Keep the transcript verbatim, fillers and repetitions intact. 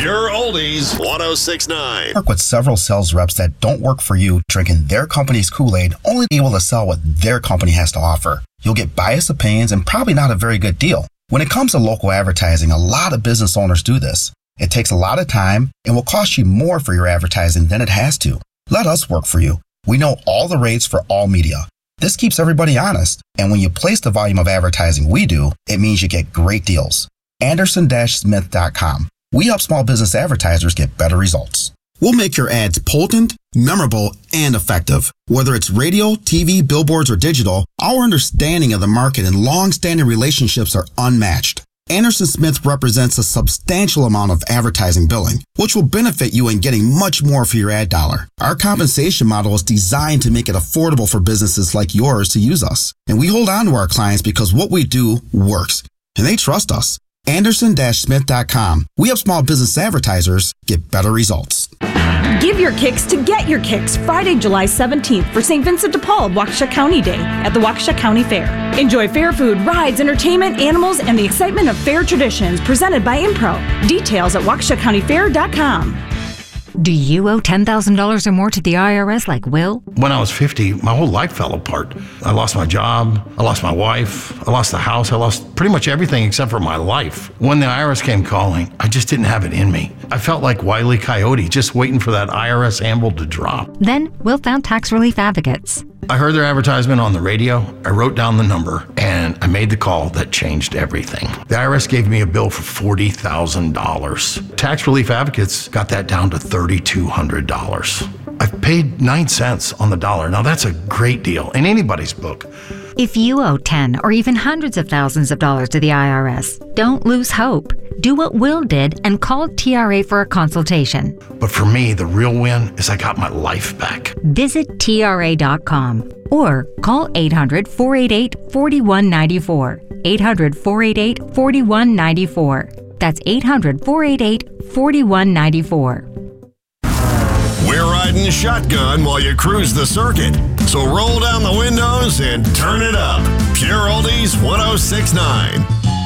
Pure Oldies ten sixty-nine. Work with several sales reps that don't work for you, drinking their company's Kool-Aid, only able to sell what their company has to offer. You'll get biased opinions and probably not a very good deal. When it comes to local advertising, a lot of business owners do this. It takes a lot of time and will cost you more for your advertising than it has to. Let us work for you. We know all the rates for all media. This keeps everybody honest, and when you place the volume of advertising we do, it means you get great deals. Anderson Smith dot com. We help small business advertisers get better results. We'll make your ads potent, memorable, and effective. Whether it's radio, T V, billboards, or digital, our understanding of the market and long-standing relationships are unmatched. Anderson Smith represents a substantial amount of advertising billing, which will benefit you in getting much more for your ad dollar. Our compensation model is designed to make it affordable for businesses like yours to use us. And we hold on to our clients because what we do works, and they trust us. Anderson Smith dot com. We help small business advertisers get better results. Give your kicks to get your kicks Friday, July seventeenth for Saint Vincent de Paul Waukesha County Day at the Waukesha County Fair. Enjoy fair food, rides, entertainment, animals, and the excitement of fair traditions presented by Impro. Details at waukesha county fair dot com. Do you owe ten thousand dollars or more to the I R S like Will? When I was fifty, my whole life fell apart. I lost my job, I lost my wife, I lost the house, I lost pretty much everything except for my life. When the I R S came calling, I just didn't have it in me. I felt like Wile E. Coyote, just waiting for that I R S anvil to drop. Then Will found Tax Relief Advocates. I heard their advertisement on the radio, I wrote down the number, and I made the call that changed everything. The I R S gave me a bill for forty thousand dollars. Tax Relief Advocates got that down to three thousand two hundred dollars. I've paid nine cents on the dollar. Now that's a great deal in anybody's book. If you owe ten or even hundreds of thousands of dollars to the I R S, don't lose hope. Do what Will did and call T R A for a consultation. But for me, the real win is I got my life back. Visit T R A dot com or call eight hundred, four eight eight, four one nine four. eight hundred, four eight eight, four one nine four. That's eight hundred, four eight eight, four one nine four. We're riding shotgun while you cruise the circuit. So roll down the windows and turn it up. Pure Oldies ten sixty-nine.